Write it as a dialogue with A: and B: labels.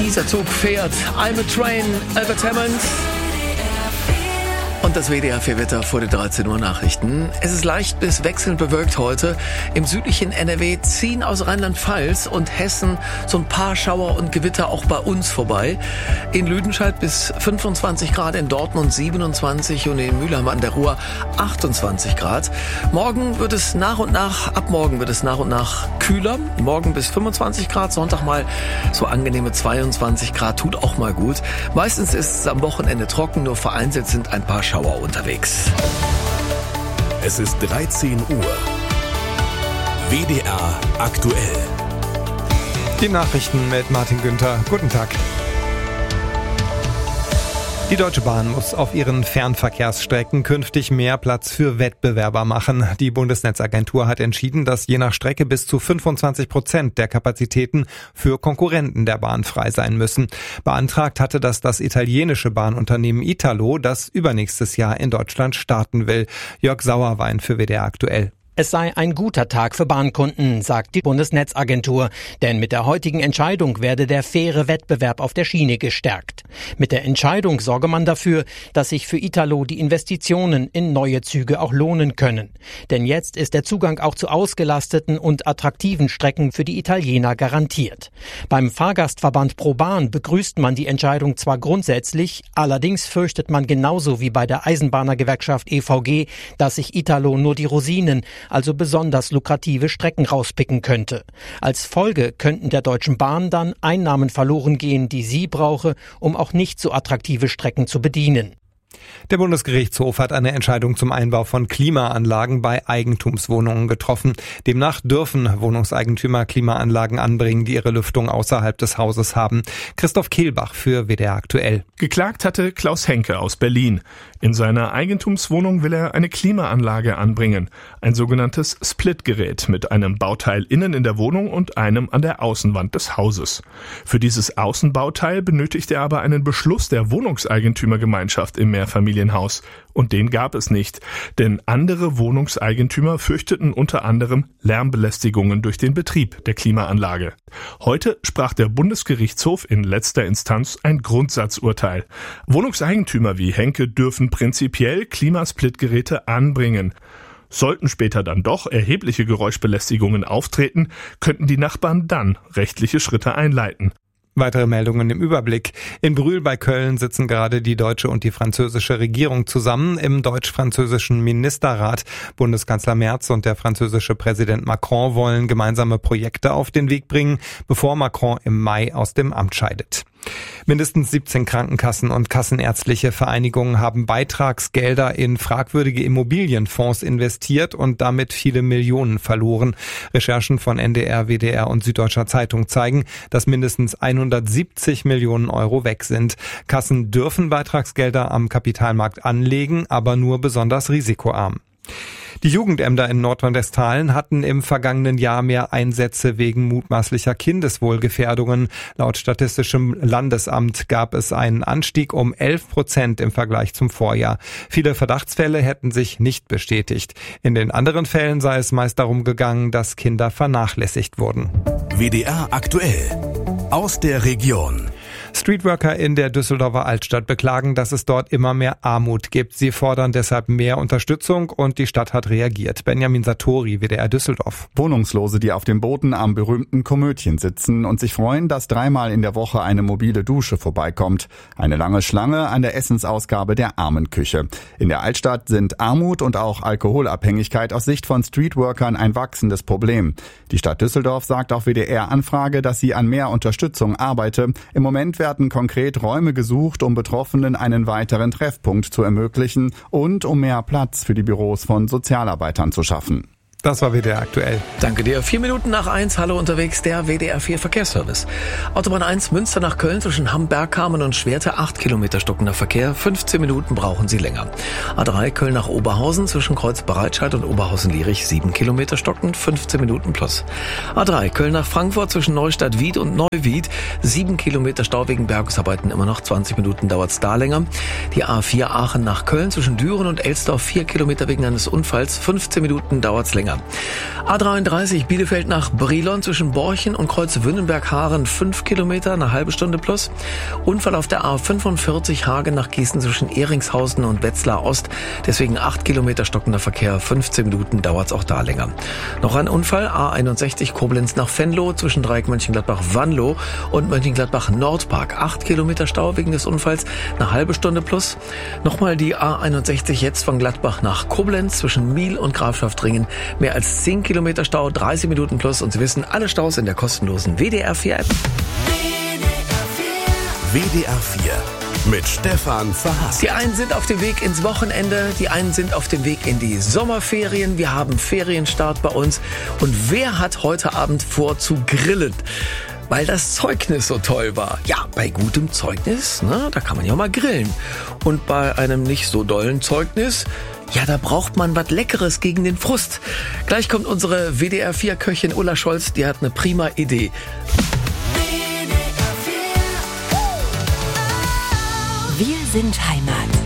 A: Dieser Zug fährt. I'm a Train, Albert Hammond. Und das WDR-4-Wetter vor den 13 Uhr Nachrichten. Es ist leicht bis wechselnd bewölkt heute. Im südlichen NRW ziehen aus Rheinland-Pfalz und Hessen so ein paar Schauer und Gewitter auch bei uns vorbei. In Lüdenscheid bis 25 Grad, in Dortmund 27 und in Mülheim an der Ruhr 28 Grad. Ab morgen wird es nach und nach kühler. Morgen bis 25 Grad, Sonntag mal so angenehme 22 Grad, tut auch mal gut. Meistens ist es am Wochenende trocken, nur vereinzelt sind ein paar Schauer unterwegs.
B: Es ist 13 Uhr. WDR aktuell.
C: Die Nachrichten mit Martin Günther. Guten Tag. Die Deutsche Bahn muss auf ihren Fernverkehrsstrecken künftig mehr Platz für Wettbewerber machen. Die Bundesnetzagentur hat entschieden, dass je nach Strecke bis zu 25% der Kapazitäten für Konkurrenten der Bahn frei sein müssen. Beantragt hatte das italienische Bahnunternehmen Italo, das übernächstes Jahr in Deutschland starten will. Jörg Sauerwein für WDR aktuell.
D: Es sei ein guter Tag für Bahnkunden, sagt die Bundesnetzagentur, denn mit der heutigen Entscheidung werde der faire Wettbewerb auf der Schiene gestärkt. Mit der Entscheidung sorge man dafür, dass sich für Italo die Investitionen in neue Züge auch lohnen können. Denn jetzt ist der Zugang auch zu ausgelasteten und attraktiven Strecken für die Italiener garantiert. Beim Fahrgastverband ProBahn begrüßt man die Entscheidung zwar grundsätzlich, allerdings fürchtet man genauso wie bei der Eisenbahnergewerkschaft EVG, dass sich Italo nur die Rosinen, also besonders lukrative Strecken rauspicken könnte. Als Folge könnten der Deutschen Bahn dann Einnahmen verloren gehen, die sie brauche, um auch nicht so attraktive Strecken zu bedienen.
C: Der Bundesgerichtshof hat eine Entscheidung zum Einbau von Klimaanlagen bei Eigentumswohnungen getroffen. Demnach dürfen Wohnungseigentümer Klimaanlagen anbringen, die ihre Lüftung außerhalb des Hauses haben. Christoph Kehlbach für WDR aktuell.
E: Geklagt hatte Klaus Henke aus Berlin. In seiner Eigentumswohnung will er eine Klimaanlage anbringen. Ein sogenanntes Splitgerät mit einem Bauteil innen in der Wohnung und einem an der Außenwand des Hauses. Für dieses Außenbauteil benötigt er aber einen Beschluss der Wohnungseigentümergemeinschaft im Mehrfamilienhaus. Und den gab es nicht, denn andere Wohnungseigentümer fürchteten unter anderem Lärmbelästigungen durch den Betrieb der Klimaanlage. Heute sprach der Bundesgerichtshof in letzter Instanz ein Grundsatzurteil. Wohnungseigentümer wie Henke dürfen prinzipiell Klimasplitgeräte anbringen. Sollten später dann doch erhebliche Geräuschbelästigungen auftreten, könnten die Nachbarn dann rechtliche Schritte einleiten.
C: Weitere Meldungen im Überblick. In Brühl bei Köln sitzen gerade die deutsche und die französische Regierung zusammen im deutsch-französischen Ministerrat. Bundeskanzler Merz und der französische Präsident Macron wollen gemeinsame Projekte auf den Weg bringen, bevor Macron im Mai aus dem Amt scheidet. Mindestens 17 Krankenkassen und kassenärztliche Vereinigungen haben Beitragsgelder in fragwürdige Immobilienfonds investiert und damit viele Millionen verloren. Recherchen von NDR, WDR und Süddeutscher Zeitung zeigen, dass mindestens 170 Millionen Euro weg sind. Kassen dürfen Beitragsgelder am Kapitalmarkt anlegen, aber nur besonders risikoarm. Die Jugendämter in Nordrhein-Westfalen hatten im vergangenen Jahr mehr Einsätze wegen mutmaßlicher Kindeswohlgefährdungen. Laut Statistischem Landesamt gab es einen Anstieg um 11% im Vergleich zum Vorjahr. Viele Verdachtsfälle hätten sich nicht bestätigt. In den anderen Fällen sei es meist darum gegangen, dass Kinder vernachlässigt wurden.
B: WDR aktuell. Aus der Region.
C: Streetworker in der Düsseldorfer Altstadt beklagen, dass es dort immer mehr Armut gibt. Sie fordern deshalb mehr Unterstützung und die Stadt hat reagiert. Benjamin Satori, WDR Düsseldorf.
F: Wohnungslose, die auf dem Boden am berühmten Komödien sitzen und sich freuen, dass 3-mal in der Woche eine mobile Dusche vorbeikommt. Eine lange Schlange an der Essensausgabe der Armenküche. In der Altstadt sind Armut und auch Alkoholabhängigkeit aus Sicht von Streetworkern ein wachsendes Problem. Die Stadt Düsseldorf sagt auf WDR-Anfrage, dass sie an mehr Unterstützung arbeite. Im Moment werden konkret Räume gesucht, um Betroffenen einen weiteren Treffpunkt zu ermöglichen und um mehr Platz für die Büros von Sozialarbeitern zu schaffen.
C: Das war WDR aktuell.
A: Danke dir. 4 Minuten nach 1. Hallo unterwegs, der WDR 4 Verkehrsservice. Autobahn 1 Münster nach Köln zwischen Hamm-Bergkamen und Schwerte 8 Kilometer stockender Verkehr. 15 Minuten brauchen Sie länger. A3 Köln nach Oberhausen zwischen Kreuz Bereitscheid und Oberhausen-Lierich 7 Kilometer stockend, 15 Minuten plus. A3 Köln nach Frankfurt zwischen Neustadt-Wied und Neuwied 7 Kilometer Stau wegen Bergungsarbeiten immer noch, 20 Minuten dauert's da länger. Die A4 Aachen nach Köln zwischen Düren und Elsdorf 4 Kilometer wegen eines Unfalls, 15 Minuten dauert's länger. länger. A33 Bielefeld nach Brilon zwischen Borchen und Kreuzwünnenberg-Haaren 5 Kilometer, eine halbe Stunde plus. Unfall auf der A45 Hagen nach Gießen zwischen Ehringshausen und Wetzlar Ost. Deswegen 8 Kilometer stockender Verkehr, 15 Minuten dauert's auch da länger. Noch ein Unfall, A61 Koblenz nach Venlo zwischen Dreieck Mönchengladbach-Wanlo und Mönchengladbach-Nordpark. 8 Kilometer Stau wegen des Unfalls, eine halbe Stunde plus. Nochmal die A61 jetzt von Gladbach nach Koblenz zwischen Miel und Grafschaftringen. Mehr als 10 Kilometer Stau, 30 Minuten plus. Und Sie wissen, alle Staus in der kostenlosen WDR 4 App.
B: WDR 4 mit Stefan Verhaß.
A: Die einen sind auf dem Weg ins Wochenende, die einen sind auf dem Weg in die Sommerferien. Wir haben Ferienstart bei uns. Und wer hat heute Abend vor zu grillen? Weil das Zeugnis so toll war. Ja, bei gutem Zeugnis, ne, da kann man ja auch mal grillen. Und bei einem nicht so dollen Zeugnis, ja, da braucht man was Leckeres gegen den Frust. Gleich kommt unsere WDR 4-Köchin Ulla Scholz, die hat eine prima Idee.
G: Wir sind Heimat.